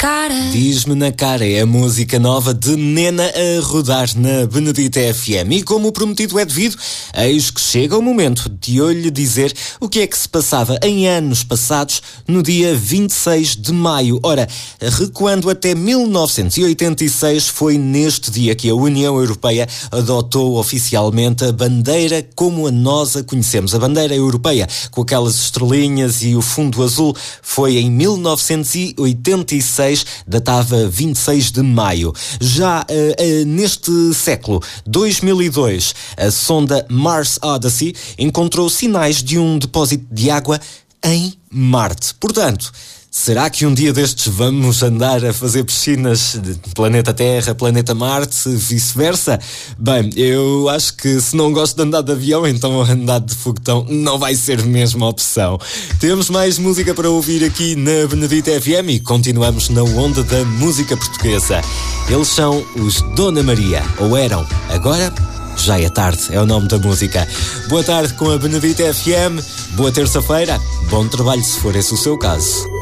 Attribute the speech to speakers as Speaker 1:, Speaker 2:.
Speaker 1: cara.
Speaker 2: Diz-me na cara é a música nova de Nena a rodar na Benedita FM. E como o prometido é devido, eis que chega o momento de eu lhe dizer o que é que se passava em anos passados no dia 26 de maio. Ora, recuando até 1986, foi neste dia que a União Europeia adotou oficialmente a bandeira como nós a conhecemos. A bandeira europeia, com aquelas estrelinhas e o fundo azul, foi em 1986, datava 26 de maio. Já neste século, 2002, a sonda Mars Odyssey encontrou sinais de um depósito de água em Marte. Portanto, será que um dia destes vamos andar a fazer piscinas de planeta Terra, planeta Marte, vice-versa? Bem, eu acho que se não gosto de andar de avião, então andar de foguetão não vai ser mesmo a opção. Temos mais música para ouvir aqui na Benedita FM e continuamos na onda da música portuguesa. Eles são os Dona Maria, ou eram. Agora já é tarde, é o nome da música. Boa tarde com a Benedita FM, boa terça-feira, bom trabalho se for esse o seu caso.